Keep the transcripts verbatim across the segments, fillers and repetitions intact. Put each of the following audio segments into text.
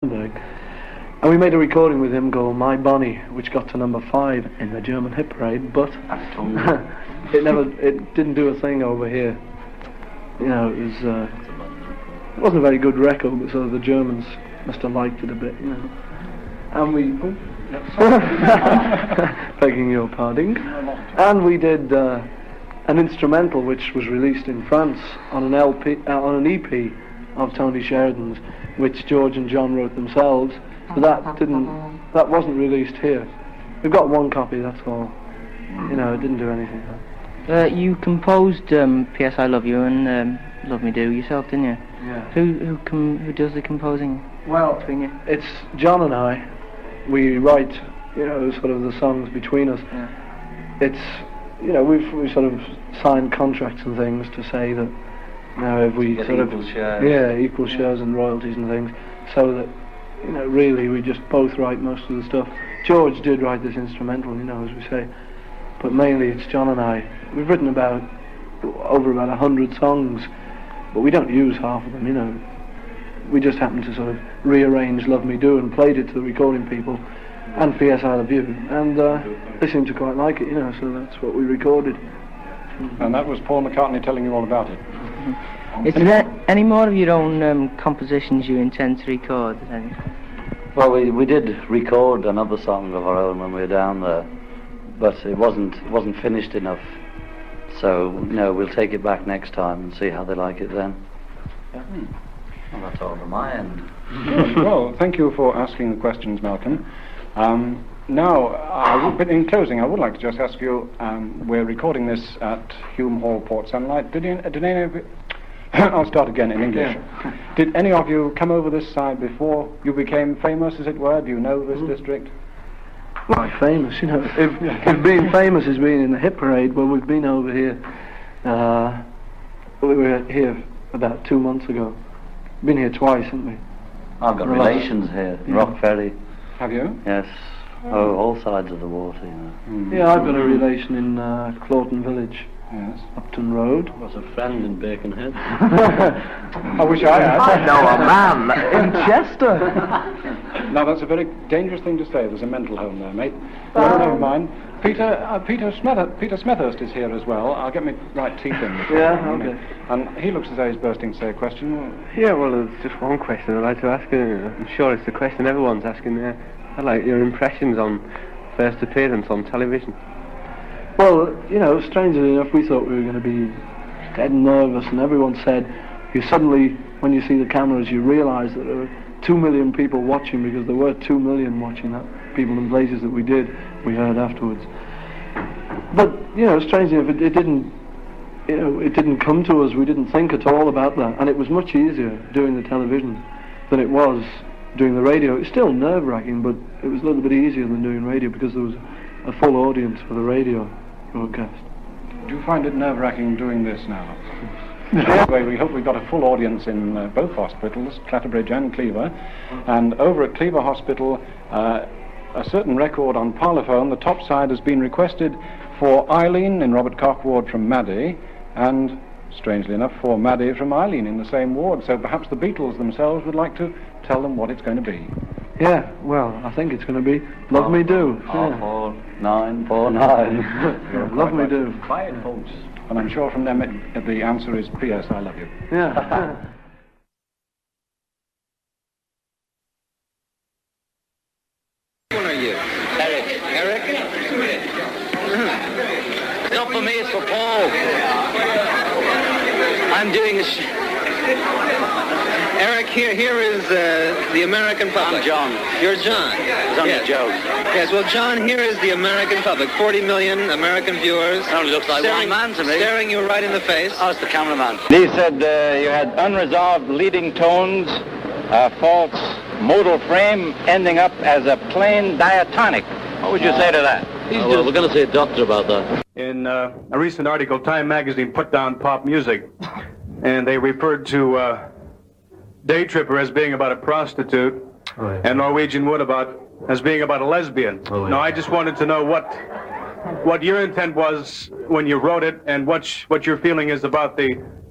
And we made a recording with him called My Bonnie, which got to number five in the German hit parade, but it never, it didn't do a thing over here. You know, it was, uh, it wasn't a very good record, but sort of the Germans must have liked it a bit, you know. And we, oh, begging your pardon, and we did uh, an instrumental which was released in France on an L P, uh, on an E P of Tony Sheridan's, which George and John wrote themselves. So that didn't, that wasn't released here. We've got one copy, that's all. You know, it didn't do anything. Uh, you composed um, P S I Love You and um, Love Me Do yourself, didn't you? Yeah. Who who com who does the composing? Well, between you? It's John and I. We write, you know, sort of the songs between us. Yeah. It's, you know, we've we sort of signed contracts and things to say that, you know, if we sort equal of shares. yeah equal shares and royalties and things, so that, you know, really we just both write most of the stuff. George did write this instrumental, you know, as we say, but mainly it's John and I. We've written about over about a hundred songs, but we don't use half of them, you know. We just happened to sort of rearrange Love Me Do and played it to the recording people and P S I Love You, and uh, they seemed to quite like it, you know, so that's what we recorded. And that was Paul McCartney telling you all about it. Is there any more of your own um, compositions you intend to record? Then? Well, we we did record another song of our own when we were down there, but it wasn't it wasn't finished enough. So you know, we'll take it back next time and see how they like it then. Yeah. Well, that's all on my end. Well, thank you for asking the questions, Malcolm. Um, now, I would, but in closing, I would like to just ask you, um, we're recording this at Hume Hall, Port Sunlight. Did, you, did any of you, I'll start again in English. Yeah. Did any of you come over this side before you became famous, as it were? Do you know this mm. district? Well, famous, you know. If, if being famous is being in the hit parade, well, we've been over here. Uh, we were here about two months ago. Been here twice, haven't we? I've got Relax. relations here, Yeah. Rock Ferry. Have you? Yes. Oh, all sides of the water, you know. Mm. Yeah, I've got a relation in uh, Clawton Village. Yes. Upton Road. Was a friend in Birkenhead. I wish I had. I know a man in Chester. Now that's a very dangerous thing to say. There's a mental home there, mate. Well, Um, never mind. Peter, uh, Peter Smether, Peter Smethurst is here as well. I'll get my right teeth in. Yeah, okay. And he looks as though he's bursting to say a question. Yeah, well, there's just one question I'd like to ask you. I'm sure it's the question everyone's asking there. I'd like your impressions on first appearance on television. Well, you know, strangely enough, we thought we were going to be dead nervous, and everyone said, you suddenly, when you see the cameras, you realise that there are two million people watching, because there were two million watching that, people in places that we did, we heard afterwards. But, you know, strangely enough, it, it didn't, you know, it didn't come to us, we didn't think at all about that, and it was much easier doing the television than it was doing the radio. It's still nerve-wracking, but it was a little bit easier than doing radio, because there was a full audience for the radio broadcast. Do you find it nerve-wracking doing this now? Anyway, we hope we've got a full audience in uh, both hospitals, Clatterbridge and Cleaver. And over at Cleaver Hospital, uh, a certain record on Parlophone, the top side has been requested for Eileen in Robert Koch ward from Maddie, and, strangely enough, for Maddie from Eileen in the same ward. So perhaps the Beatles themselves would like to tell them what it's going to be. Yeah, well, I think it's going to be Love Oh, Me Do. Oh, Yeah. four, nine, four, nine. Love Me Do. Quiet, folks. And I'm sure from them it, the answer is P S I Love You. Yeah. What are you? Eric. Eric? It's not for me, it's for Paul. I'm doing a sh- Eric, here here is uh, the American public. I'm John. You're John. It's only yes. a joke. Yes, well, John, here is the American public. forty million American viewers. It only looks like staring, one man to me. Staring you right in the face. Oh, it's the cameraman. He said uh, you had unresolved leading tones, a false modal frame ending up as a plain diatonic. What would you say to that? Oh, well, we're going to see a doctor about that. In uh, a recent article, Time magazine put down pop music, and they referred to uh, Day Tripper as being about a prostitute, Oh, yeah. and Norwegian Wood about as being about a lesbian. Oh, yeah. Now, I just wanted to know what what your intent was when you wrote it, and what sh- what your feeling is about the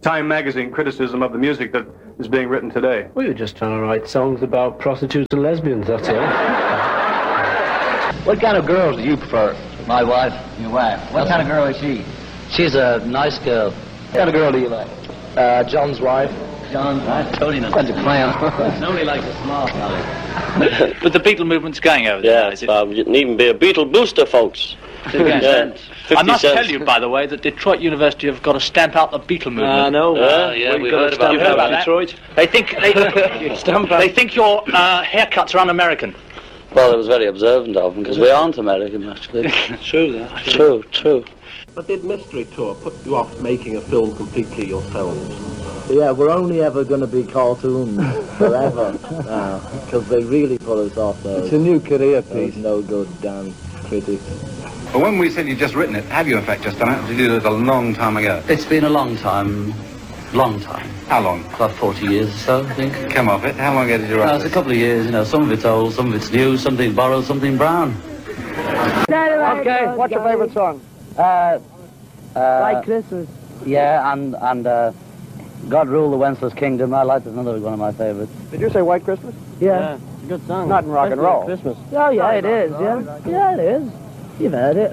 Time magazine criticism of the music that is being written today? We were just trying to write songs about prostitutes and lesbians, that's all. What kind of girls do you prefer? My wife. Your wife. What kind of girl is she? She's a nice girl. What kind of girl do you like? Uh, John's wife. John's wife? Tony knows. Bunch of clowns. Nobody likes a smart aleck. But the Beatle movement's going over there, Yeah, is it? Bob, you can even be a Beatle booster, folks. Yeah. I must cents. tell you, by the way, that Detroit University have got to stamp out the Beatle movement. I know. Uh, yeah, We've we've got heard to about You've stamp heard out about Detroit. that? They think they, Stamp out. they think your uh, haircuts are un-American. Well, it was very observant of them, because we aren't American, actually. True, that. True, true. But did Mystery Tour put you off making a film completely yourselves? Yeah, we're only ever going to be cartoons forever now, because they really put us off those. It's a new career Those piece. no good damn critics. But when we said you'd just written it, have you in fact just done it? Did you do it a long time ago? It's been a long time. Long time. How long? About forty years or so, I think. Come off it. How long ago did you write Uh, it's a this? couple of years, you know. Some of it's old, some of it's new, something borrowed, something brown. Okay, what's your favourite song? Uh, uh, Like Christmas. yeah, and and uh, God Rule the Wenceslas Kingdom. I like that's another one of my favourites. Did you say White Christmas? Yeah. It's a good song. Not in rock and roll. Christmas. Oh, yeah, it is, yeah. Yeah, it is. You've heard it.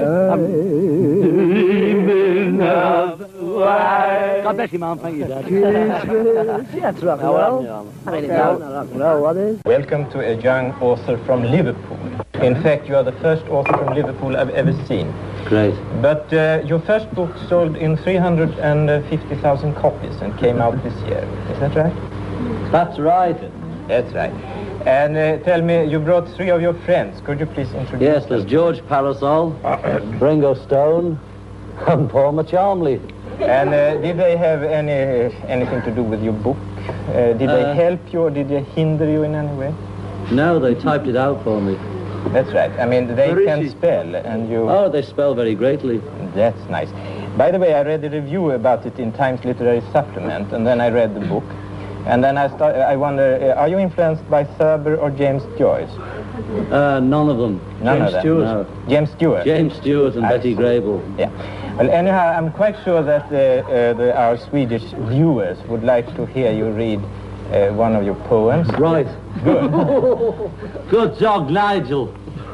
God bless you, Mum. Thank you, Dad. Christmas. Yeah, it's rock and roll. I mean, it's not rock and roll, what is? Welcome to a young author from Liverpool. In fact, you are the first author from Liverpool I've ever seen. Great. But uh, your first book sold in three hundred fifty thousand copies and came out this year. Is that right? That's right. That's right. And uh, tell me, you brought three of your friends. Could you please introduce Yes, them? there's George Parasol, Ringo Stone, and Paul McCharmley. And uh, did they have any anything to do with your book? Uh, did they Uh, help you or did they hinder you in any way? No, they typed it out for me. That's right. I mean, they Where is can she? spell and you... Oh, they spell very greatly. That's nice. By the way, I read a review about it in Times Literary Supplement, and then I read the book. And then I start, I wonder, uh, are you influenced by Thurber or James Joyce? Uh, none of them. None James of them? Stewart. No. James Stewart? James Stewart and I Betty see. Grable. Yeah. Well, anyhow, I'm quite sure that uh, uh, the, our Swedish viewers would like to hear you read uh, one of your poems. Right. Good. Good job, Nigel.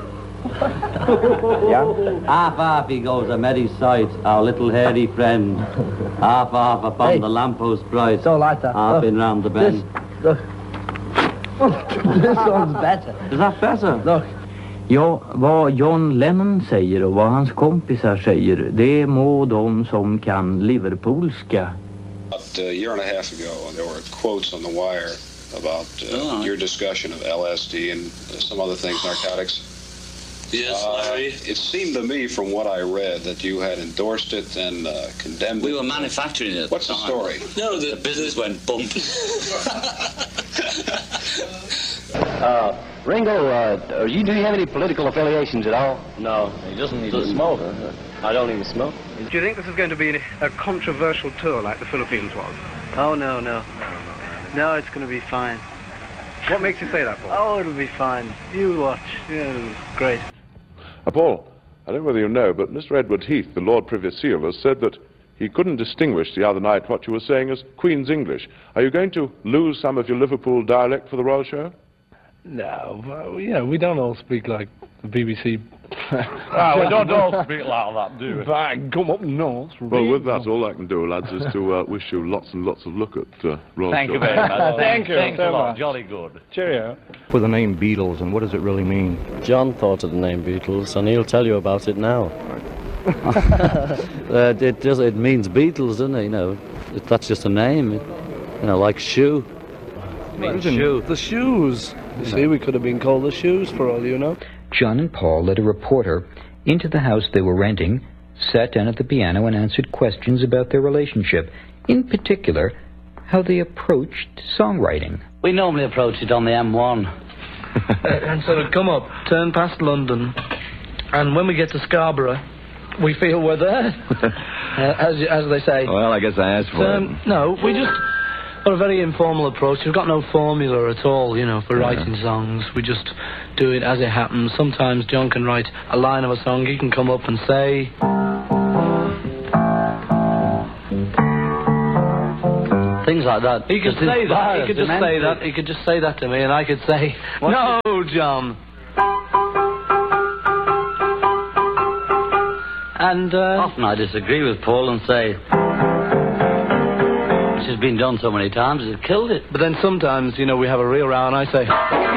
Yeah? Half half he goes, I met his sight, our little hairy friend. Half half upon Hey. the lamppost bright. It's all like that. Half Look, in round the bend. This, look. This one's better. Is that better? Look. Ja, vad John Lennon säger och vad hans kompisar säger, det må de som kan liverpoolska. About a year and a half ago, there were quotes on the wire about uh, Oh. your discussion of L S D and uh, some other things, narcotics. Yes, Uh, Larry. it seemed to me from what I read that you had endorsed it and uh, condemned We it. were manufacturing it at What's the the time. story? No, the, the business went bump. Uh, Ringo, uh, are you, do you have any political affiliations at all? No, he doesn't even smoke. I don't even smoke. Do you think this is going to be a controversial tour like the Philippines was? Oh, no, no. No, it's going to be fine. What makes you say that, Paul? Oh, it'll be fine. You watch. Yeah, it'll be great. Uh, Paul, I don't know whether you know, but Mister Edward Heath, the Lord Privy Seal, has said that he couldn't distinguish the other night what you were saying as Queen's English. Are you going to lose some of your Liverpool dialect for the Royal Show? No, well, you know, we don't all speak like the B B C. Ah, we don't all speak like that, do we? Bang, come up north. Well, with that, all I can do, lads, is to uh, wish you lots and lots of luck at uh, Royal Thank Show. you very much. Thank you Thanks so a lot. much. Jolly good. Cheerio. For the name Beatles, and what does it really mean? John thought of the name Beatles, and he'll tell you about it now. uh, it does. It means Beatles, doesn't it? You know, it, that's just a name. It, you know, like shoe. Means shoe. The shoes. You see, we could have been called the shoes for all you know. John and Paul led a reporter into the house they were renting, sat down at the piano and answered questions about their relationship, in particular, how they approached songwriting. We normally approach it on the M one. And sort of come up, turn past London, and when we get to Scarborough, we feel we're there, uh, as, as they say. Well, I guess I asked for Um, no, we just got a very informal approach. We've got no formula at all, you know, for Yeah. writing songs. We just do it as it happens. Sometimes John can write a line of a song. He can come up and say... things like that. He could Just say as that. far He as could just say demented. that. He could just say that to me, and I could say, What's "No, John." And uh, Often I disagree with Paul and say, which has been done so many times, it's killed it. But then sometimes, you know, we have a real row, and I say,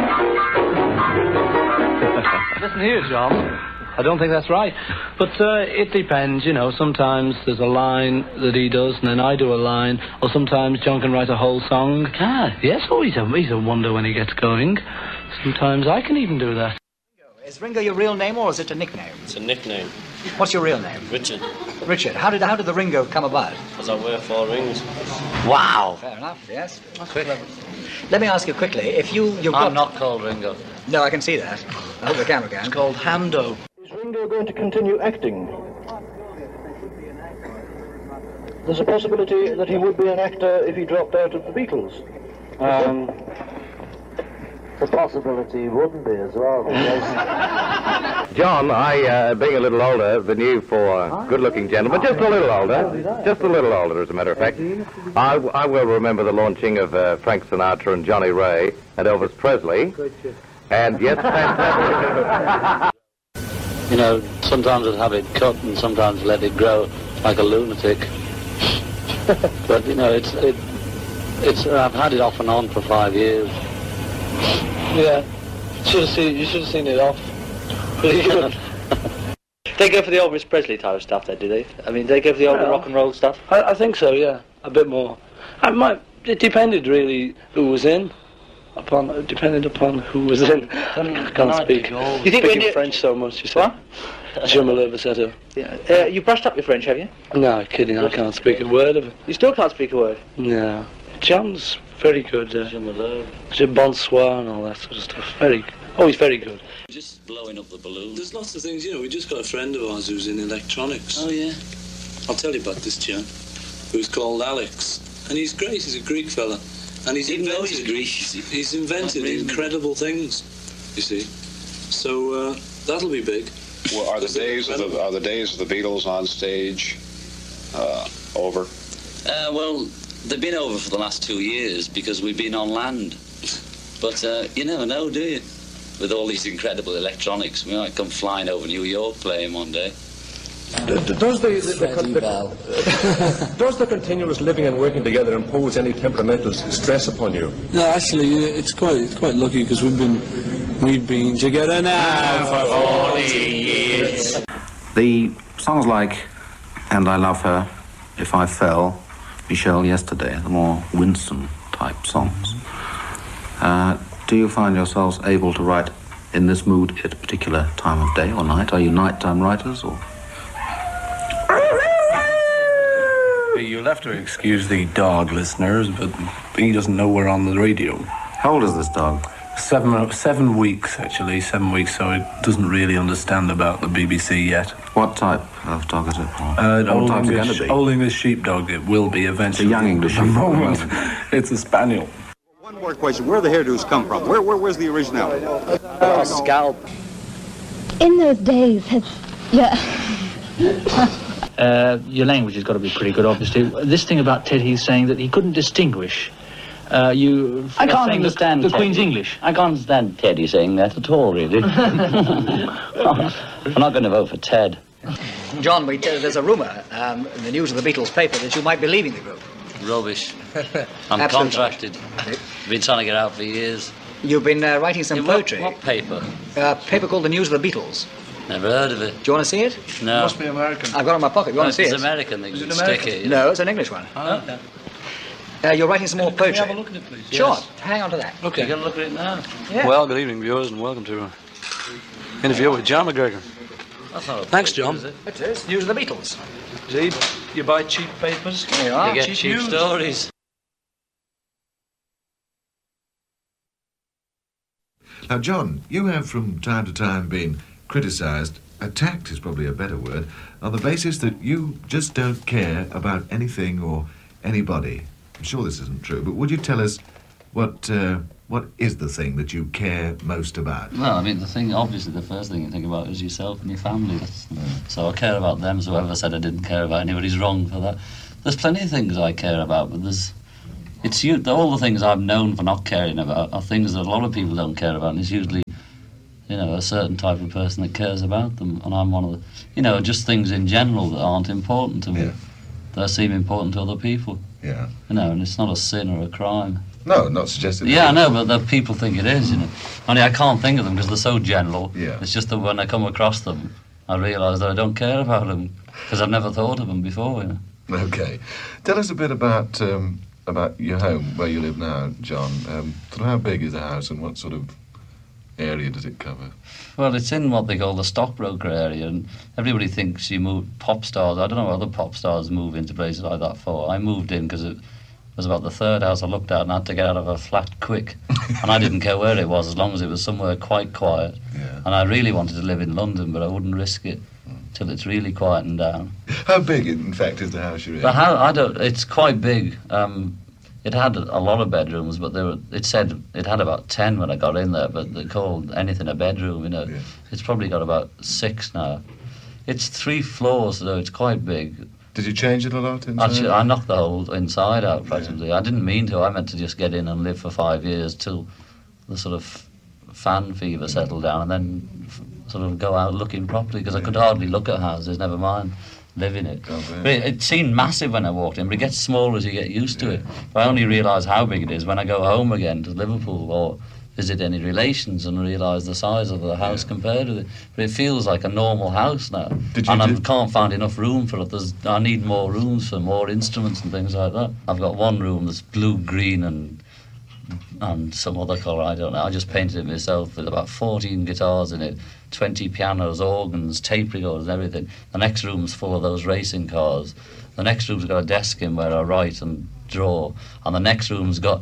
"Listen here, John. I don't think that's right." But uh, it depends, you know. Sometimes there's a line that he does, and then I do a line. Or sometimes John can write a whole song. Can Yes, oh, he's a, he's a wonder when he gets going. Sometimes I can even do that. Is Ringo your real name, or is it a nickname? It's a nickname. What's your real name? Richard. Richard. How did how did the Ringo come about? Because I wear four rings. Wow. Fair enough. Yes. Quick. Let me ask you quickly. If you you've I'm got... not called Ringo. No, I can see that. I hope the camera can. It's called Hando. Is Ringo going to continue acting? There's a possibility that he would be an actor if he dropped out of the Beatles. Um, the possibility wouldn't be as well. John, I, uh, being a little older than you for a good-looking gentleman, just a little older, just a little older, as a matter of fact, I, I will remember the launching of uh, Frank Sinatra and Johnny Ray and Elvis Presley, and yes, You know, sometimes I'd have it cut and sometimes let it grow like a lunatic. But, you know, it's, it, it's, I've had it off and on for five years. Yeah. Should have seen. You should have seen it off. Pretty good. They go for the Elvis Presley type of stuff, then, do they? I mean, they go for the old Yeah. rock and roll stuff. I, I think so, yeah. A bit more. I might. It depended really who was in. Upon it depended upon who was in. I can't speak. You think when Speaking you- French so much, you say. What? Je me lève cette heure. Yeah. Uh, you brushed up your French, have you? No, kidding. I can't speak a word of it. You still can't speak a word. No. John's very good. Uh, Je bonsoir and all that sort of stuff. Very good. Oh, he's very good. Just blowing up the balloon. There's lots of things, you know, we just got a friend of ours who's in electronics. Oh, yeah? I'll tell you about this chap, who's called Alex. And he's great, he's a Greek fella. And he's Didn't know invented... he's Greek, you see. He's invented Not really. incredible things, you see. So, uh, that'll be big. Well, are the days of the are the days of the Beatles on stage uh, over? Uh, well, they've been over for the last two years because we've been on land. But uh, you never know, do you? With all these incredible electronics, we might come flying over New York playing one day. Does the, the, the, the does the continuous living and working together impose any temperamental s- stress upon you? No, actually, uh, it's quite it's quite lucky because we've been we've been together now for forty years. The songs like And I Love Her, If I Fell, Michelle Yesterday, the more Winston type songs. Uh, do you find yourselves able to write in this mood at a particular time of day or night? Are you nighttime writers or? You'll have to excuse the dog, listeners, but he doesn't know we're on the radio. How old is this dog? Seven, seven weeks, actually, seven weeks, so it doesn't really understand about the B B C yet. What type of dog is it? Uh, What old, type's it English, gonna be? old English sheepdog, it will be eventually. It's a young English At the sheepdog. moment, it's a spaniel. One more question. Where do the hairdos come from? Where, where where's the originality? Uh, scalp. In those days, has yeah. Uh, your language has got to be pretty good, obviously. This thing about Ted, he's saying that he couldn't distinguish. Uh, you. I can't saying understand the, the Teddy. Queen's English. I can't understand Teddy saying that at all, really. I'm not going to vote for Ted. John, we tell, there's a rumour um, in the News of the Beatles paper that you might be leaving the group. Rubbish. I'm Absolute contracted. Been trying to get out for years. You've been uh, writing some In what- poetry. what paper? A paper called The News of the Beatles. Never heard of it. Do you want to see it? No. Must be American. I've got it in my pocket. You want If to see it's it? American, they Is can it stick American? it. you No, know. it's an English one. Oh, okay. Uh, you're writing some more Can we poetry. have a look at it, please? Sure. Yes. Hang on to that. Okay. You going to look at it now? Yeah. Well, good evening, viewers, and welcome to an interview with John McGregor. That's not a Thanks, paper, John. is it? It is. News of the Beatles. Indeed, you buy cheap papers. There you are. You get cheap cheap news. stories. Now, John, you have from time to time been criticised, attacked is probably a better word, on the basis that you just don't care about anything or anybody. I'm sure this isn't true, but would you tell us what uh, what is the thing that you care most about? Well, I mean, the thing, obviously, the first thing you think about is yourself and your family. That's, so I care about them, so whoever said I didn't care about anybody's wrong for that. There's plenty of things I care about, but there's it's you, all the things I've known for not caring about are things that a lot of people don't care about, and it's usually, you know, a certain type of person that cares about them, and I'm one of the, you know, just things in general that aren't important to me, yeah. that seem important to other people. Yeah. You know, and it's not a sin or a crime. No, not suggesting. Yeah, I know, but the people think it is, you know. Only I can't think of them because they're so general. Yeah. It's just that when I come across them, I realise that I don't care about them because I've never thought of them before, you know. Okay. Tell us a bit about um, about your home, where you live now, John. Um, sort of how big is the house and what sort of area does it cover? Well, it's in what they call the stockbroker area, and everybody thinks you move pop stars. I don't know what other pop stars move into places like that for. I moved in because it was about the third house I looked at and I had to get out of a flat quick. And I didn't care where it was as long as it was somewhere quite quiet. Yeah. And I really wanted to live in London, but I wouldn't risk it till it's really quietened down. How big, in fact, is the house you're in? The house, I don't, it's quite big. Um, it had a lot of bedrooms, but there were, it said it had about ten when I got in there, but they called anything a bedroom, you know. Yeah. It's probably got about six now. It's three floors, though, it's quite big. Did you change it a lot inside? Actually, I knocked the whole inside out practically. Yeah. I didn't mean to. I meant to just get in and live for five years till the sort of fan fever settled down, and then f sort of go out looking properly, because I could hardly look at houses, never mind live in it. Oh, but it, it seemed massive when I walked in, but it gets smaller as you get used to it. But I only realise how big it is when I go home again to Liverpool or visit any relations and realise the size of the house yeah. compared with it. But it feels like a normal house now. Did you and I did... can't find enough room for it. There's, I need more rooms for more instruments and things like that. I've got one room that's blue, green and and some other colour, I don't know. I just painted it myself with about fourteen guitars in it, twenty pianos, organs, tape recorders and everything. The next room's full of those racing cars. The next room's got a desk in where I write and draw. And the next room's got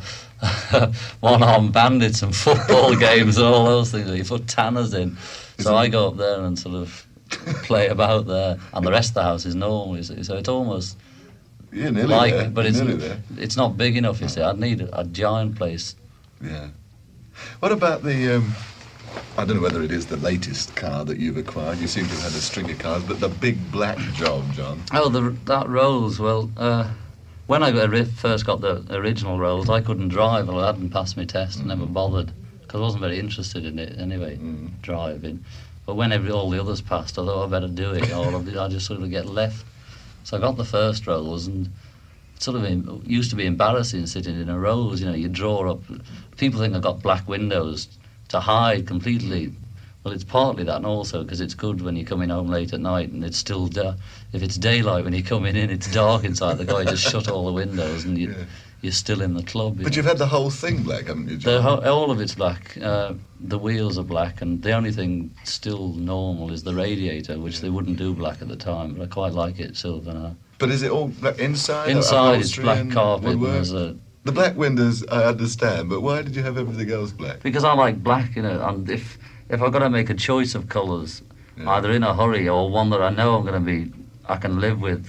one-armed bandits and football games and all those things. You put tanners in. So I go up there and sort of play about there. And the rest of the house is normal, you see. So it's almost... You're nearly like there. But You're it's, nearly there. It's not big enough, you see. I'd need a, a giant place. Yeah. What about the... Um, I don't know whether it is the latest car that you've acquired. You seem to have had a string of cars, but the big black job, John. Oh, the, that Rolls. Well, uh, when I got, first got the original Rolls, I couldn't drive. Well, I hadn't passed my test, mm. never bothered, because I wasn't very interested in it anyway, mm. driving. But when every, all the others passed, I thought I better do it. All of it, I just sort of get left. So I got the first Rolls, and it sort of in, used to be embarrassing sitting in a Rolls. You know, you draw up. People think I've got black windows to hide completely. Well, it's partly that, and also because it's good when you're coming home late at night and it's still dark. If it's daylight when you're coming in, it's dark inside the car. You just shut all the windows and you, yeah. you're still in the club. But know. You've had the whole thing black, haven't you, John? The, all of it's black. Uh, the wheels are black, and the only thing still normal is the radiator, which they wouldn't do black at the time, but I quite like it silver now. But is it all black inside? Inside it's black carpet. And there's a, the black windows, I understand, but why did you have everything else black? Because I like black, you know, and if if I've got to make a choice of colours, yeah. either in a hurry or one that I know I'm going to be, I can live with,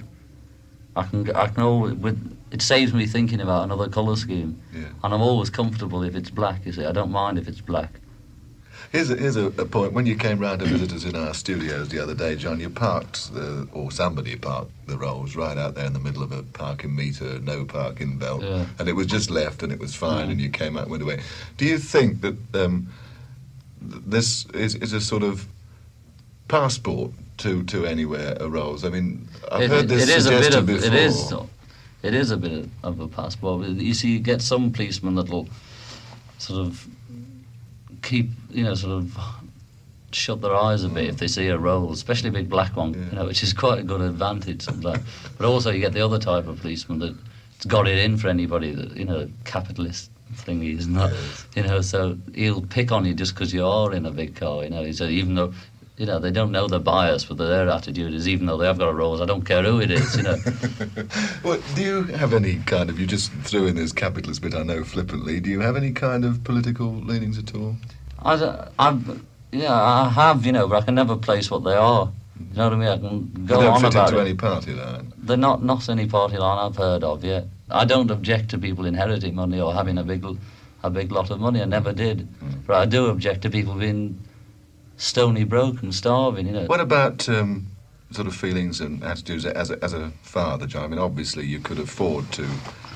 I can, I can always, with, it saves me thinking about another colour scheme. Yeah. And I'm always comfortable if it's black, you see, I don't mind if it's black. Here's a, here's a, a point. When you came round to visit us in our studios the other day, John, you parked, the, or somebody parked the Rolls right out there in the middle of a parking meter, no parking belt, yeah. and it was just left and it was fine, yeah. and you came out and went away. Do you think that um, this is, is a sort of passport to, to anywhere, a Rolls? I mean, I've it, heard this it is suggested a bit of, before. It is, it is a bit of a passport. You see, you get some policemen that'll sort of keep, you know, sort of shut their eyes a bit if they see a Rolls, especially a big black one, yeah. you know, which is quite a good advantage sometimes. But also you get the other type of policeman that's got it in for anybody, that, you know, capitalist thingy, isn't that? Yes. You know, so he'll pick on you just because you are in a big car, you know. He said, even though, you know, they don't know the bias, but their attitude is, even though they have got a Rolls, I don't care who it is, you know. Well, do you have any kind of, you just threw in this capitalist bit, I know, flippantly, do you have any kind of political leanings at all? I don't, I've, yeah, I have, you know, but I can never place what they are. You know what I mean? I can go they don't on fit about into it. any party line? They're not, not any party line I've heard of yet. I don't object to people inheriting money or having a big, a big lot of money. I never did. Mm. But I do object to people being stony broke and starving, you know. What about um, sort of feelings and attitudes as a, as a father, John? I mean, obviously you could afford to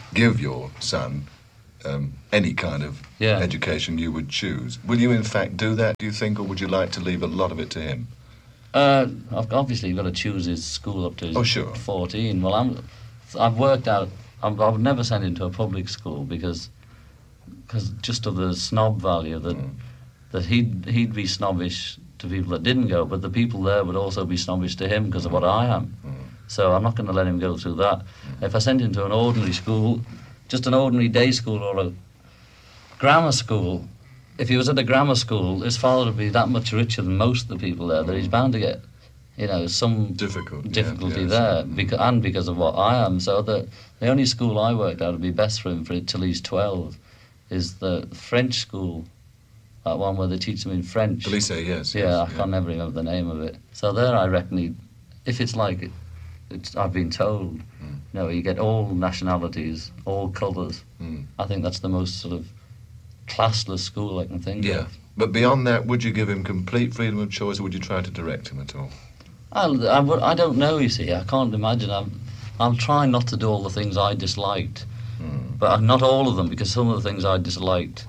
give your son um, any kind of Yeah. education you would choose. Will you in fact do that, do you think, or would you like to leave a lot of it to him? Uh, ob- obviously, you've got to choose his school up to Oh, sure. fourteen. Well, I'm, I've worked out. I'm, I would never send him to a public school because, because just of the snob value that Mm. that he'd he'd be snobbish to people that didn't go, but the people there would also be snobbish to him because of what I am. So I'm not going to let him go through that. If I send him to an ordinary school, just an ordinary day school or a grammar school, if he was at a grammar school, his father would be that much richer than most of the people there that he's bound to get, you know, some Difficult, difficulty yeah, there, because, and because of what I am. So the the only school I worked out would be best for him for till he's twelve, is the French school, that one where they teach them in French. The lycée, yes. Yeah, yes, I can't never remember the name of it. So there, I reckon, he, if it's like, it's, I've been told, Mm. you know, you get all nationalities, all colours. Mm. I think that's the most sort of classless school I can think Yeah. of. But beyond that, would you give him complete freedom of choice, or would you try to direct him at all? I'll, I, would- I don't know, you see. I can't imagine. I'm, I'm trying not to do all the things I disliked. Mm. But not all of them, because some of the things I disliked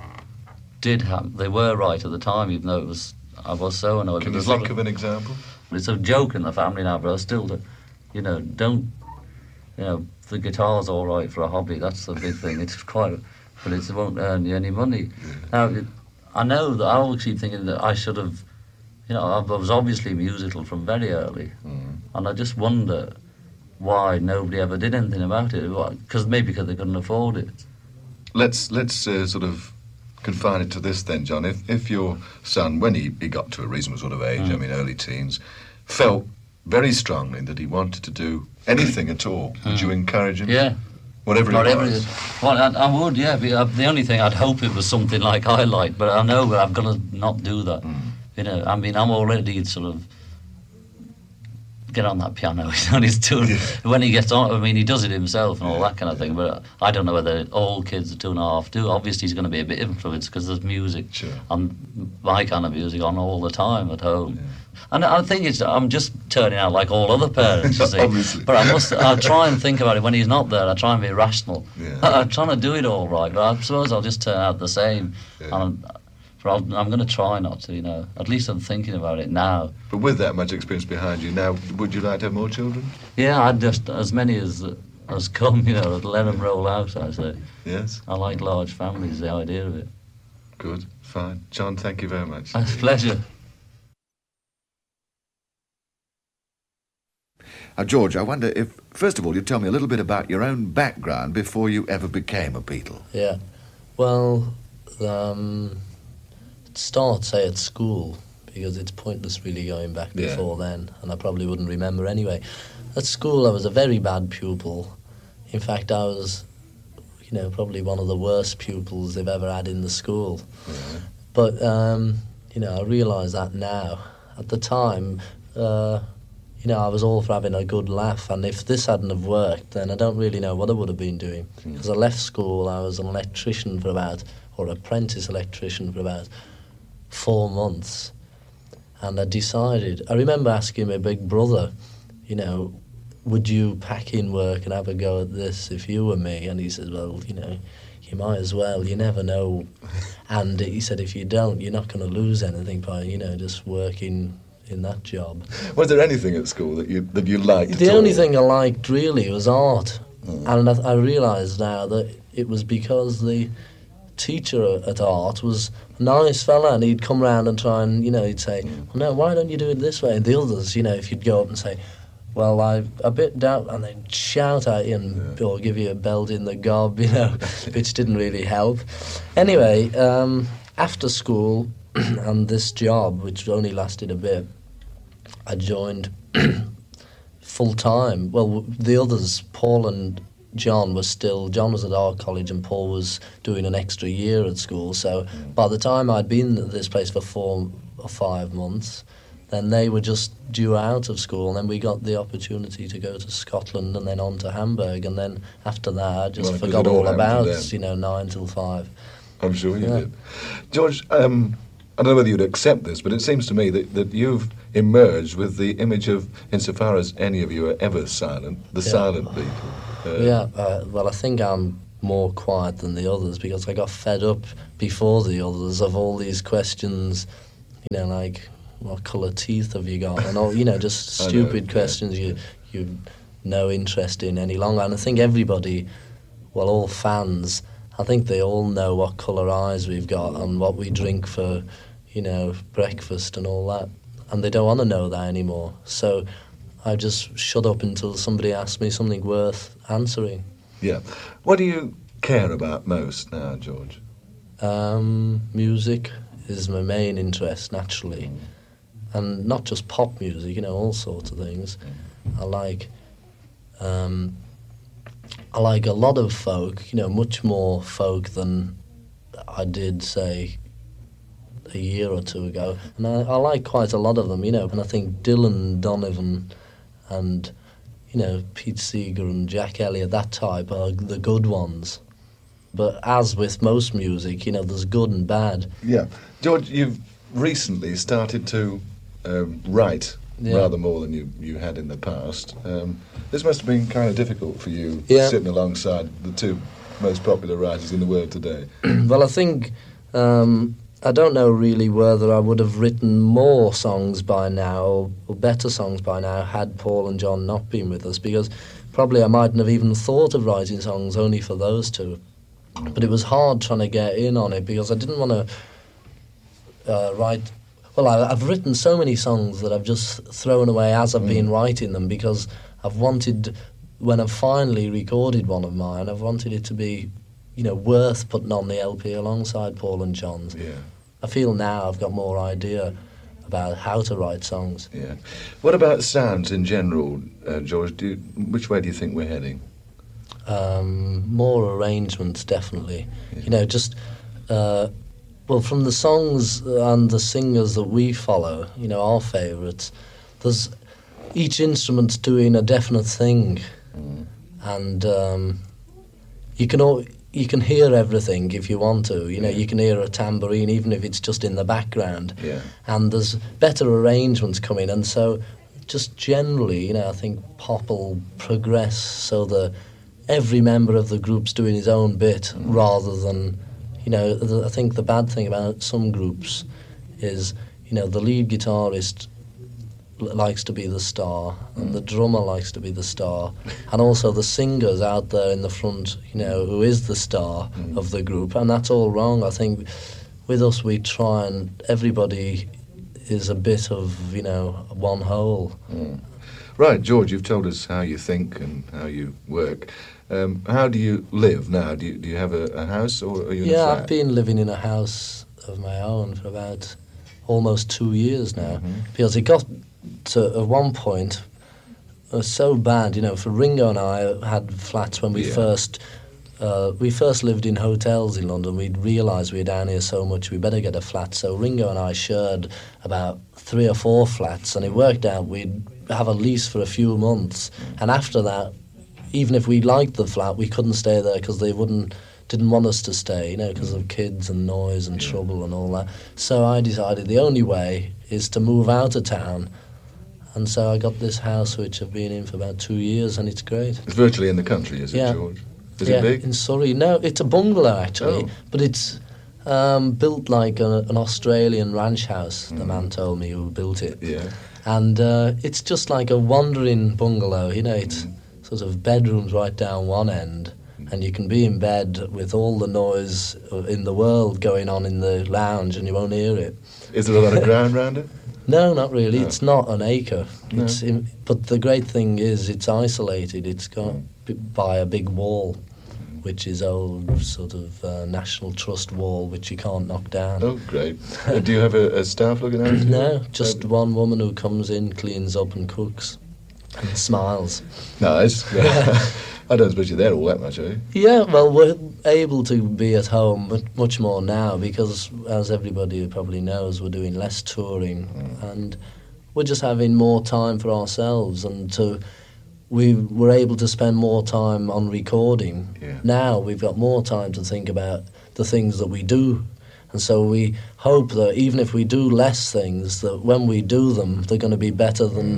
did happen. They were right at the time, even though it was I was so annoyed. Can But you there's a lot think of an example? It's a joke in the family now, but I still, do, you know, don't, you know, the guitar's all right for a hobby. That's the big thing. It's quite, but it won't earn you any money. Now, it, I know that I always keep thinking that I should have, you know, I was obviously musical from very early, Mm. and I just wonder why nobody ever did anything about it. Because maybe because they couldn't afford it. Let's let's uh, sort of confine it to this then, John. If if your son, when he, he got to a reasonable sort of age, Mm. I mean early teens, felt very strongly that he wanted to do anything at all, would you encourage him? Yeah. Whatever it Whatever was. it is. Well, I, I would, yeah. But, uh, the only thing I'd hope it was something like I like, but I know I've got to not do that. Mm. You know, I mean, I'm already sort of get on that piano. He's on his two. When he gets on, I mean, he does it himself and all that kind of thing. But I don't know whether all kids at two and a half do. Obviously, he's going to be a bit influenced because there's music, Sure. on my kind of music on all the time at home. And I think it's, I'm just turning out like all other parents, you see. Obviously. But I must, I try and think about it when he's not there. I try and be rational. Yeah. I'm trying to do it all right, but I suppose I'll just turn out the same. Yeah. And but I'll, I'm going to try not to, you know. At least I'm thinking about it now. But with that much experience behind you now, would you like to have more children? Yeah, I'd just, as many as as come, you know, let them roll out, I say. Yes. I like large families, the idea of it. Good, fine. John, thank you very much. It's a pleasure. Now, George, I wonder if, first of all, you'd tell me a little bit about your own background before you ever became a Beatle. Yeah. Well, um, start, say, at school, because it's pointless really going back Yeah. before then, and I probably wouldn't remember anyway. At school, I was a very bad pupil. In fact, I was, you know, probably one of the worst pupils they've ever had in the school. Yeah. But, um, you know, I realise that now. At the time, uh, you know, I was all for having a good laugh, and if this hadn't have worked, then I don't really know what I would have been doing. Because I left school, I was an electrician for about, or apprentice electrician for about four months. And I decided, I remember asking my big brother, you know, would you pack in work and have a go at this if you were me? And he said, well, you know, you might as well, you never know. And he said, if you don't, you're not going to lose anything by, you know, just working in that job. Was there anything at school that you that you liked The at only all? thing I liked really was art. Mm. And I, I realise now that it was because the teacher at art was a nice fella, and he'd come round and try and, you know, he'd say, well, no, why don't you do it this way? And the others, you know, if you'd go up and say, well, I a bit doubt, and they'd shout at you and, or give you a belt in the gob, you know, which didn't really help. Anyway, um, after school and this job, which only lasted a bit, I joined full time. Well, the others, Paul and John, were still, John was at art college and Paul was doing an extra year at school. So by the time I'd been at this place for four or five months, then they were just due out of school, and then we got the opportunity to go to Scotland and then on to Hamburg, and then after that I just Well, it forgot all all happened about, then. you know, nine till five. I'm sure you Yeah. did. George, um, I don't know whether you'd accept this, but it seems to me that, that you've emerged with the image of, insofar as any of you are ever silent, the Yeah. silent Beatle. Uh, Yeah, uh, well, I think I'm more quiet than the others because I got fed up before the others of all these questions, you know, like what colour teeth have you got, and all, you know, just stupid know, questions yeah. you you no interest in any longer. And I think everybody, well, all fans, I think they all know what colour eyes we've got and what we drink for, you know, breakfast and all that, and they don't want to know that anymore. So I just shut up until somebody asks me something worth answering. Yeah. What do you care about most now, George? Um, music is my main interest, naturally. And not just pop music, you know, all sorts of things. I like, um, I like a lot of folk, you know, much more folk than I did, say, a year or two ago. And I, I like quite a lot of them, you know, and I think Dylan Donovan and, you know, Pete Seeger and Jack Elliott, that type, are the good ones. But as with most music, you know, there's good and bad. Yeah. George, you've recently started to um, write yeah. rather more than you, you had in the past. Um, this must have been kind of difficult for you, yeah. sitting alongside the two most popular writers in the world today. Well, I think... Um, I don't know really whether I would have written more songs by now or, or better songs by now had Paul and John not been with us, because probably I mightn't have even thought of writing songs only for those two. But it was hard trying to get in on it because I didn't want to uh, write... Well, I, I've written so many songs that I've just thrown away as I've mm. been writing them because I've wanted, when I've finally recorded one of mine, I've wanted it to be, you know, worth putting on the L P alongside Paul and John's. Yeah. I feel now I've got more idea about how to write songs. Yeah. What about sounds in general, uh, George? Do you, which way do you think we're heading? Um, more arrangements, definitely. Yeah. You know, just, uh, well, from the songs and the singers that we follow, you know, our favourites, there's each instrument's doing a definite thing. Mm. And um, you can all... You can hear everything if you want to. You know, yeah. you can hear a tambourine even if it's just in the background. Yeah. And there's better arrangements coming. And so just generally, you know, I think pop will progress so that every member of the group's doing his own bit mm. rather than, you know, the, I think the bad thing about some groups is, you know, the lead guitarist likes to be the star, and the drummer likes to be the star, and also the singer's out there in the front, you know, who is the star mm. of the group, and that's all wrong. I think with us we try and everybody is a bit of, you know, one whole. Mm. Right, George, you've told us how you think and how you work. Um, how do you live now? Do you, do you have a, a house or are you in yeah, a flat? I've been living in a house of my own for about almost two years now, mm-hmm. because it got to, at one point, it was so bad, you know, for Ringo and I had flats when we yeah. first, uh, we first lived in hotels in London. We'd realised we were down here so much, we better get a flat. So Ringo and I shared about three or four flats, and it worked out we'd have a lease for a few months. And after that, even if we liked the flat, we couldn't stay there because they wouldn't, didn't want us to stay, you know, because of kids and noise and yeah. trouble and all that. So I decided the only way is to move out of town. And so I got this house, which I've been in for about two years, and it's great. It's virtually in the country, is it, yeah. George? Is yeah, it big? In Surrey. No, it's a bungalow, actually. Oh. But it's um, built like a, an Australian ranch house, mm. the man told me who built it. Yeah. And uh, it's just like a wandering bungalow, you know, it's mm. sort of bedrooms right down one end, mm. and you can be in bed with all the noise in the world going on in the lounge and you won't hear it. Is there a lot of ground around it? No, not really. No. It's not an acre. No. It's in, but the great thing is it's isolated. It's got mm. b- by a big wall, which is old sort of uh, National Trust wall, which you can't knock down. Oh, great. uh, do you have a, a staff looking after you? No, just uh, one woman who comes in, cleans up and cooks and smiles. Nice. Yeah. I don't suppose you're there all that much, are you? Yeah, well, we're able to be at home but much more now because, as everybody probably knows, we're doing less touring mm. and we're just having more time for ourselves, and to we were able to spend more time on recording. Yeah. Now we've got more time to think about the things that we do, and so we hope that even if we do less things, that when we do them, they're going to be better than... Mm.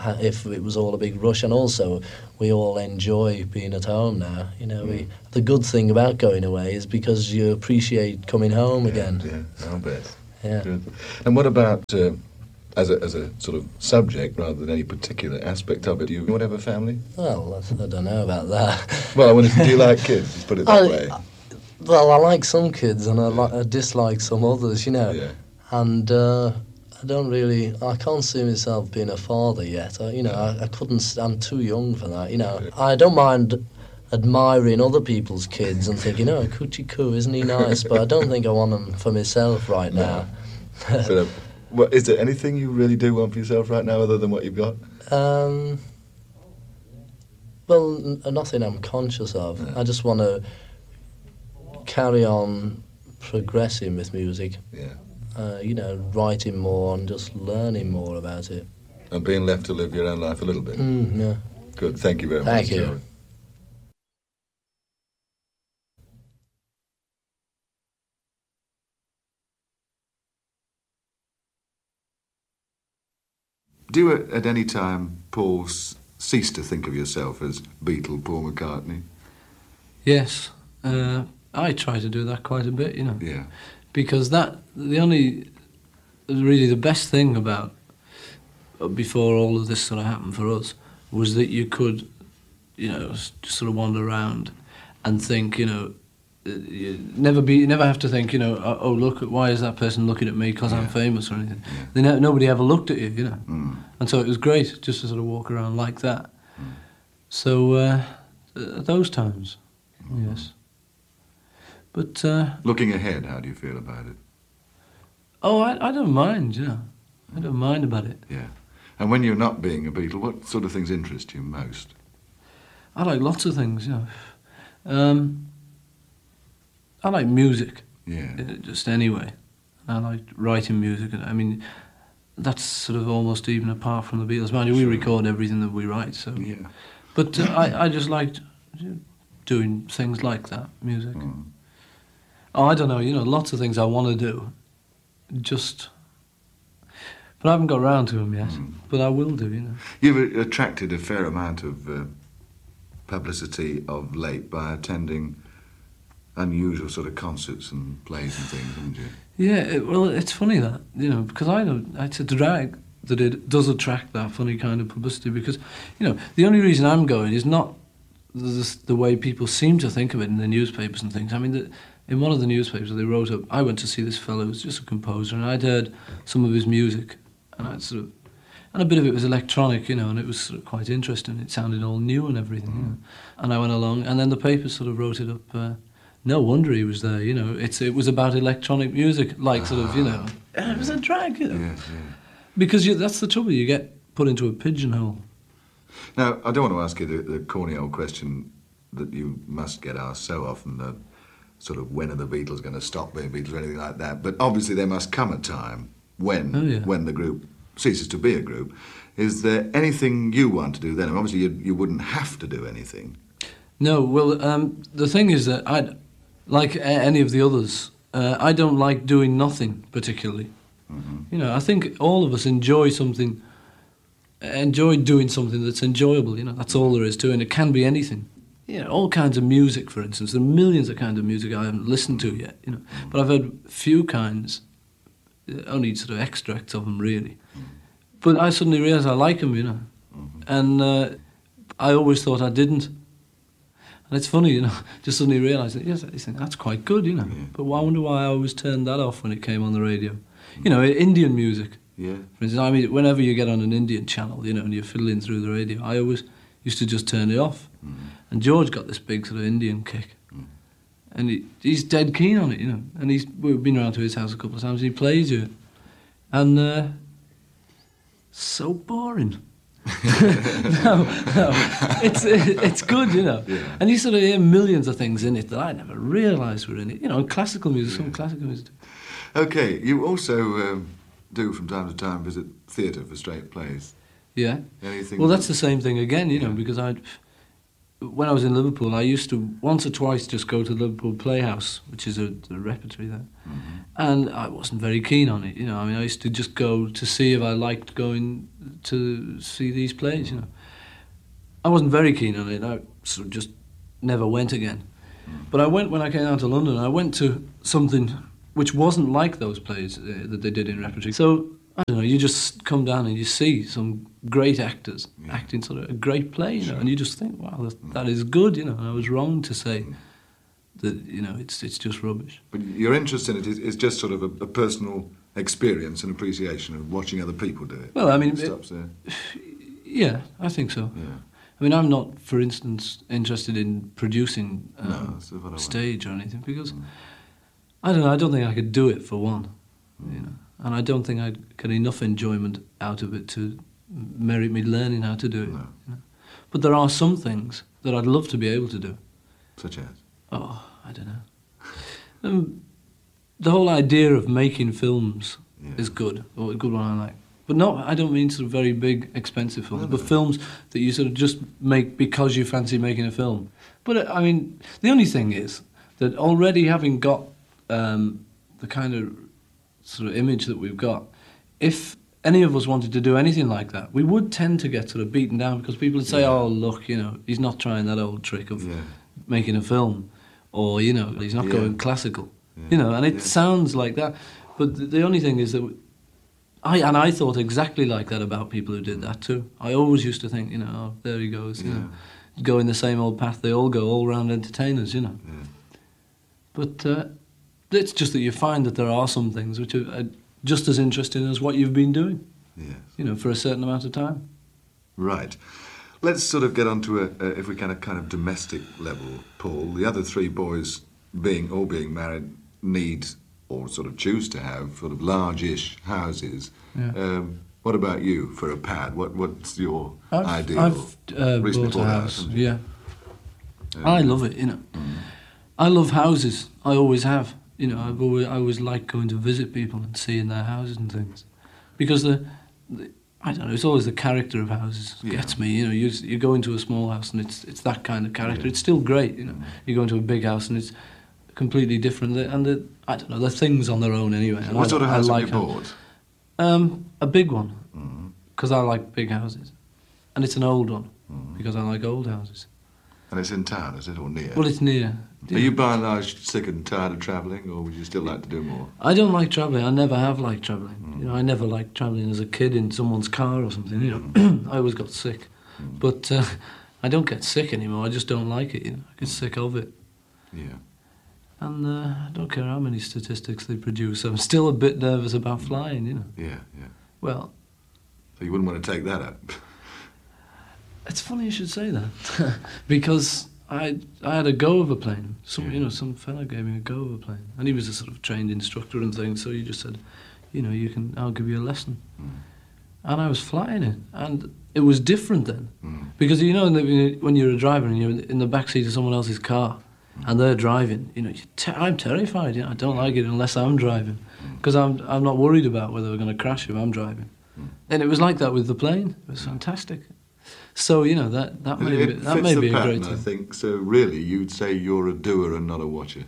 if it was all a big rush. And also, we all enjoy being at home now. You know, mm. we, the good thing about going away is because you appreciate coming home yeah, again. Yeah, I'll bet. Yeah. Good. And what about, uh, as, a, as a sort of subject rather than any particular aspect of it, do you want to have a family? Well, I don't know about that. Well, I wonder, do you like kids? Let's put it that I, way. Well, I like some kids and I, li- I dislike some others, you know. Yeah. And uh, I don't really, I can't see myself being a father yet. I, you know, I, I couldn't, I'm too young for that, you know. I don't mind admiring other people's kids and thinking, oh, coochie coo, isn't he nice? But I don't think I want them for myself right now. but, uh, well, is there anything you really do want for yourself right now other than what you've got? Um, well, n- nothing I'm conscious of. Yeah. I just want to carry on progressing with music. Yeah. Uh, you know, writing more and just learning more about it. And being left to live your own life a little bit. Mm, yeah. Good, thank you very much. Thank you. Gerard. Do you at, at any time, Paul, s- cease to think of yourself as Beatle Paul McCartney? Yes. Uh, I try to do that quite a bit, you know. Yeah. Because that, the only, really the best thing about, before all of this sort of happened for us, was that you could, you know, just sort of wander around and think, you know, you never be, you never have to think, you know, oh, oh look, why is that person looking at me because yeah. I'm famous or anything. Yeah. They ne- nobody ever looked at you, you know. Mm. And so it was great just to sort of walk around like that. Mm. So, uh, at those times, mm. yes. But uh, looking ahead, how do you feel about it? Oh, I, I don't mind, you know. I don't mind about it. Yeah. And when you're not being a Beatle, what sort of things interest you most? I like lots of things, you know. Um, I like music. Yeah. Just anyway. I like writing music. I mean, that's sort of almost even apart from the Beatles. Mind you, we sure. record everything that we write, so... Yeah. But uh, I, I just liked doing things like that, music. Mm. Oh, I don't know, you know, lots of things I want to do. Just... But I haven't got around to them yet. Mm. But I will do, you know. You've attracted a fair amount of uh, publicity of late by attending unusual sort of concerts and plays and things, haven't you? Yeah, it, well, it's funny that, you know, because I don't... It's a drag that it does attract that funny kind of publicity because, you know, the only reason I'm going is not the, the way people seem to think of it in the newspapers and things. I mean, the, in one of the newspapers they wrote up, I went to see this fellow who was just a composer and I'd heard some of his music and I'd sort of... And a bit of it was electronic, you know, and it was sort of quite interesting. It sounded all new and everything, mm. you know. And I went along and then the paper sort of wrote it up... Uh, No wonder he was there, you know. It's it was about electronic music, like sort of, you know. It was a drag, you know. Yeah, yeah. Because you, that's the trouble, you get put into a pigeonhole. Now, I don't want to ask you the, the corny old question that you must get asked so often, the sort of when are the Beatles going to stop being Beatles or anything like that. But obviously there must come a time when, oh, yeah. when the group ceases to be a group. Is there anything you want to do then? And obviously you, you wouldn't have to do anything. No, well, um, the thing is that I'd... Like any of the others, uh, I don't like doing nothing particularly. Mm-hmm. You know, I think all of us enjoy something, enjoy doing something that's enjoyable, you know, that's all there is to it, and it can be anything. You know, all kinds of music, for instance. There are millions of kinds of music I haven't listened to yet, you know, but I've heard few kinds, only sort of extracts of them, really. But I suddenly realised I like them, you know, mm-hmm. and uh, I always thought I didn't. And it's funny, you know, just suddenly realise that, yes, I think that's quite good, you know. Yeah. But I wonder why I always turned that off when it came on the radio. Mm. You know, Indian music. Yeah. For instance, I mean, whenever you get on an Indian channel, you know, and you're fiddling through the radio, I always used to just turn it off. Mm. And George got this big sort of Indian kick. Mm. And he, he's dead keen on it, you know. And he's we've been around to his house a couple of times, and he plays it. And, uh, so boring. no, no, it's it's good, you know. Yeah. And you sort of hear millions of things in it that I never realised were in it. You know, classical music, yeah. some classical music. Okay, you also um, do from time to time visit theatre for straight plays. Yeah. Anything? Well, that's the same thing again, you know, yeah. because I, when I was in Liverpool, I used to once or twice just go to the Liverpool Playhouse, which is a, a repertory there, mm-hmm. and I wasn't very keen on it. You know, I mean, I used to just go to see if I liked going to see these plays. You know, I wasn't very keen on it. I sort of just never went again. Mm-hmm. But I went when I came down to London. I went to something which wasn't like those plays uh, that they did in repertory. So I don't know. You just come down and you see some great actors yeah. acting sort of a great play, you know, sure. and you just think, wow, that, that is good, you know. And I was wrong to say mm. that, you know, it's it's just rubbish. But your interest in it is, is just sort of a, a personal experience and appreciation of watching other people do it. Well, I mean, it stops there. Yeah, I think so. Yeah. I mean, I'm not, for instance, interested in producing um, no, a stage or anything because mm. I don't know. I don't think I could do it for one, mm. you know. And I don't think I'd get enough enjoyment out of it to merit me learning how to do it. No. You know? But there are some things that I'd love to be able to do. Such as? Oh, I don't know. Um, the whole idea of making films yeah. is good, or a good one I like. But not, I don't mean sort of very big, expensive films, no, but no. films that you sort of just make because you fancy making a film. But, I mean, the only thing is that already having got um, the kind of sort of image that we've got, if any of us wanted to do anything like that, we would tend to get sort of beaten down because people would say, yeah. oh, look, you know, he's not trying that old trick of yeah. making a film, or, you know, he's not yeah. going classical, yeah. you know, and it yeah. sounds like that. But the, the only thing is that, I and I thought exactly like that about people who did that too. I always used to think, you know, oh, there he goes, you yeah. know, going the same old path they all go, all-round entertainers, you know. Yeah. But uh, it's just that you find that there are some things which are uh, just as interesting as what you've been doing, yes. you know, for a certain amount of time. Right. Let's sort of get on to, a, a, if we can, a kind of domestic level, Paul. The other three boys, being all being married, need, or sort of choose to have, sort of large-ish houses. Yeah. Um, what about you, for a pad? What What's your I've, ideal? I've uh, bought a house, house yeah. Um, I love it, you know. Mm. I love houses. I always have. You know, I've always, I always like going to visit people and seeing their houses and things. Because the, the I don't know, it's always the character of houses yeah. gets me. You know, you you go into a small house and it's it's that kind of character. Yeah. It's still great, you know. Mm. You go into a big house and it's completely different. And the, I don't know, they're things on their own anyway. And what I, sort of house I like have you bought? Um, a big one, because mm. I like big houses. And it's an old one, mm. because I like old houses. And it's in town, is it, or near? Well, it's near. Are you by and large sick and tired of travelling, or would you still like to do more? I don't like travelling. I never have liked travelling. Mm. You know, I never liked travelling as a kid in someone's car or something. You know, I always got sick. Mm. But uh, I don't get sick anymore. I just don't like it. You know, I get sick of it. Yeah. And uh, I don't care how many statistics they produce. I'm still a bit nervous about flying. You know. Yeah, yeah. Well. So you wouldn't want to take that up. It's funny you should say that, because I I had a go of a plane. Some yeah. you know some fella gave me a go of a plane, and he was a sort of trained instructor and things. So he just said, you know, you can I'll give you a lesson, mm. and I was flying it, and it was different then, mm. because you know when you're a driver and you're in the back seat of someone else's car, mm. and they're driving, you know, te I'm terrified. You know, I don't like it unless I'm driving, because mm. I'm I'm not worried about whether we're going to crash if I'm driving, mm. and it was like that with the plane. It was fantastic. So, you know, that, that may it be, that may be a pattern, great thing. I think. So, really, you'd say you're a doer and not a watcher?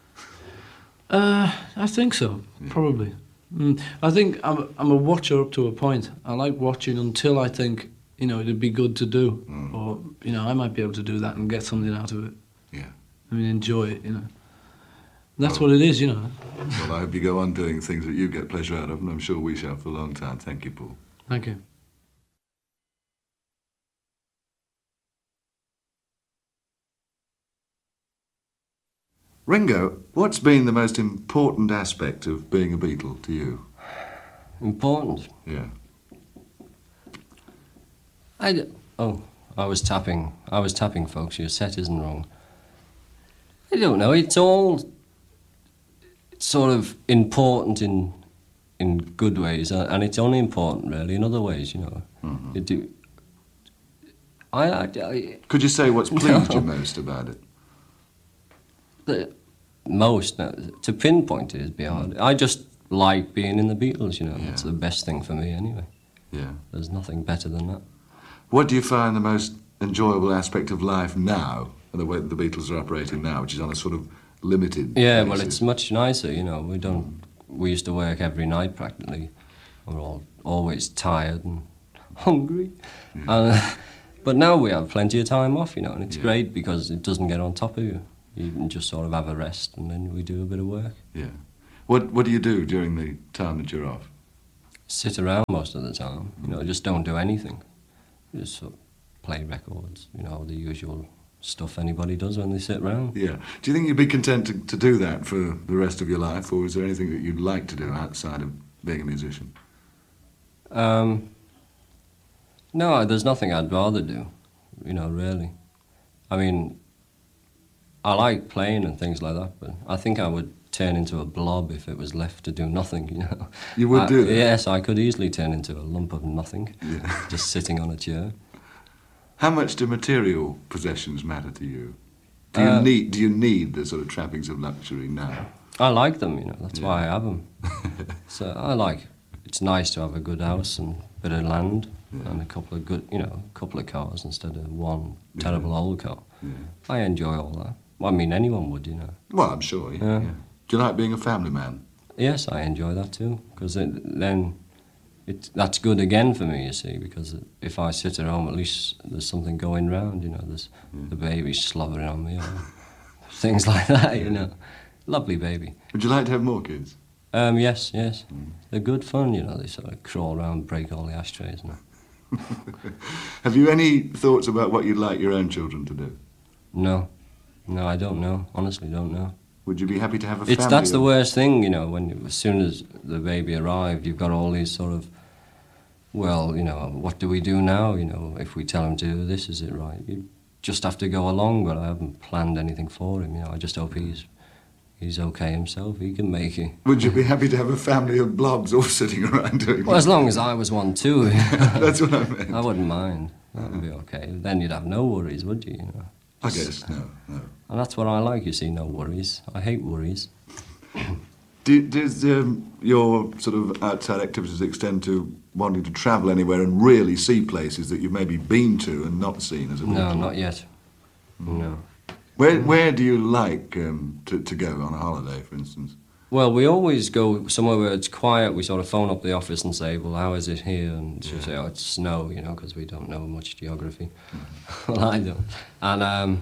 Uh, I think so, yeah. probably. Mm. I think I'm, I'm a watcher up to a point. I like watching until I think, you know, it'd be good to do. Mm. Or, you know, I might be able to do that and get something out of it. Yeah. I mean, enjoy it, you know. That's well, what it is, you know. Well, I hope you go on doing things that you get pleasure out of, and I'm sure we shall for a long time. Thank you, Paul. Thank you. Ringo, what's been the most important aspect of being a Beatle to you? Important? Yeah. I d oh, I was tapping. I was tapping, folks. Your set isn't wrong. I don't know. It's all sort of important in in good ways, and it's only important really in other ways. You know. Mm-hmm. It do. I, I, I. Could you say what's pleased no. you most about it? The most, no, to pinpoint it is beyond. I just like being in the Beatles, you know. Yeah. It's the best thing for me anyway. Yeah. There's nothing better than that. What do you find the most enjoyable aspect of life now, and the way that the Beatles are operating now, which is on a sort of limited Yeah, basis? well, it's much nicer, you know. We don't. We used to work every night practically. We're all always tired and hungry. Yeah. Uh, but now we have plenty of time off, you know, and it's Yeah. great because it doesn't get on top of you. You can just sort of have a rest, and then we do a bit of work. Yeah. What What do you do during the time that you're off? Sit around most of the time, you know, just don't do anything. Just sort of play records, you know, the usual stuff anybody does when they sit around. Yeah. Do you think you'd be content to, to do that for the rest of your life, or is there anything that you'd like to do outside of being a musician? Um, no, there's nothing I'd rather do, you know, really. I mean, I like playing and things like that, but I think I would turn into a blob if it was left to do nothing, you know. You would I, do that? Yes, I could easily turn into a lump of nothing, Yeah. just sitting on a chair. How much do material possessions matter to you? Do you Uh, need Do you need the sort of trappings of luxury now? I like them, you know, that's Yeah. why I have them. So I like, it's nice to have a good house and a bit of land Yeah. and a couple of good, you know, a couple of cars instead of one Yeah. terrible old car. Yeah. I enjoy all that. Well, I mean, anyone would, you know. Well, I'm sure. Yeah. Yeah. yeah. Do you like being a family man? Yes, I enjoy that too, because then it, that's good again for me, you see, because if I sit at home, at least there's something going round, you know, there's Yeah. the baby slobbering on me, or things like that, you know. Lovely baby. Would you like to have more kids? Um, yes, yes. Mm. They're good fun, you know, they sort of crawl around, break all the ashtrays and that. Have you any thoughts about what you'd like your own children to do? No, no, I don't know, honestly don't know. Would you be happy to have a It's family? That's the of- worst thing, you know, when you, as soon as the baby arrived, you've got all these sort of, well, you know, what do we do now? You know, if we tell him to do this, is it right? You just have to go along, but I haven't planned anything for him, you know. I just hope he's he's okay himself, he can make it. Would you be happy to have a family of blobs all sitting around doing Well, as long as I was one too. That's what I meant. I wouldn't mind. That would be okay. Then you'd have no worries, would you, you know? I guess, no, no. And that's what I like, you see, no worries. I hate worries. Do, does um, your sort of outside activities extend to wanting to travel anywhere and really see places that you've maybe been to and not seen as a No, Beatle? not yet. No. Where Where do you like um, to, to go on a holiday, for instance? Well, we always go somewhere where it's quiet. We sort of phone up the office and say, well, how is it here? And she'll say, oh, it's snow, you know, because we don't know much geography. Well, I don't. And, um,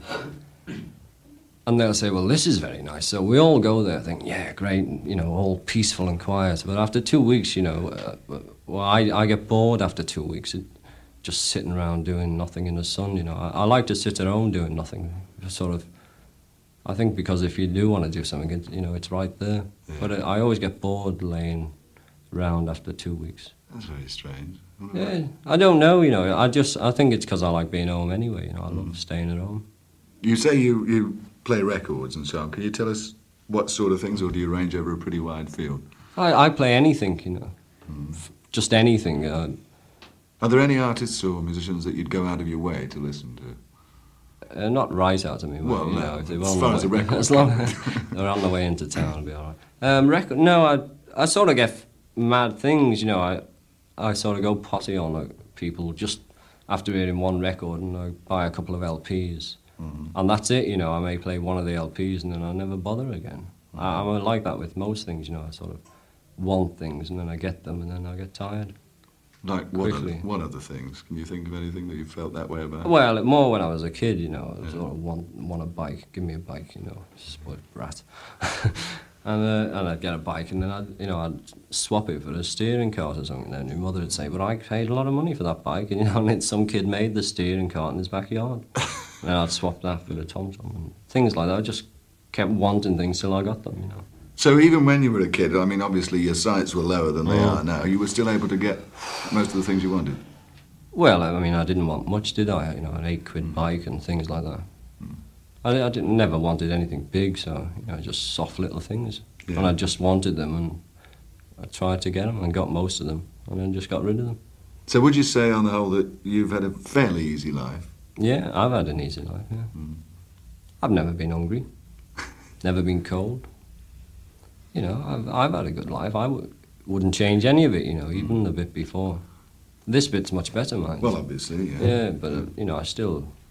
and they'll say, well, this is very nice. So we all go there, think, yeah, great, you know, all peaceful and quiet. But after two weeks, you know, uh, well, I, I get bored after two weeks, it, just sitting around doing nothing in the sun, you know. I, I like to sit at home doing nothing, sort of. I think because if you do want to do something, it, you know, it's right there. Yeah. But I always get bored laying around after two weeks. That's very strange. Yeah, I don't know, you know. I just, I think it's because I like being home anyway. You know, I love Mm. staying at home. You say you, you play records and so on. Can you tell us what sort of things, or do you range over a pretty wide field? I, I play anything, you know, Mm. F- just anything. Uh, Are there any artists or musicians that you'd go out of your way to listen to? Uh, not right out of me, Well, but, you no, know, if they as were on far the as the way, record as long goes. as they're on the way into town, it'll be all right. Um, record? No, I I sort of get f- mad things, you know. I I sort of go potty on like, people just after hearing one record, and I buy a couple of L Ps, Mm-hmm. and that's it, you know. I may play one of the L Ps, and then I never bother again. I, I'm like that with most things, you know. I sort of want things, and then I get them, and then I get tired. Like what Quickly. other, what other things? Can you think of anything that you felt that way about? Well, more when I was a kid, you know. I Yeah. sort of want, want a bike. Give me a bike, you know. Spoiled brat. and uh, and I'd get a bike, and then I'd, you know, I'd swap it for a steering cart or something. And then my mother would say, "But I paid a lot of money for that bike," and you know, and then some kid made the steering cart in his backyard. And then I'd swap that for a TomTom and things like that. I just kept wanting things till I got them, you know. So even when you were a kid, I mean, obviously your sights were lower than they Mm. are now. You were still able to get most of the things you wanted. Well, I mean, I didn't want much, did I? You know, an eight quid bike and things like that. I, I didn't, never wanted anything big, so, you know, just soft little things. Yeah. And I just wanted them, and I tried to get them and got most of them, and then just got rid of them. So would you say, on the whole, that you've had a fairly easy life? Yeah, I've had an easy life, yeah. Mm. I've never been hungry, never been cold. You know, I've, I've had a good life. I w- wouldn't change any of it, you know, even the bit before. This bit's much better, man. Well, obviously, yeah. Yeah, but uh, you know, I still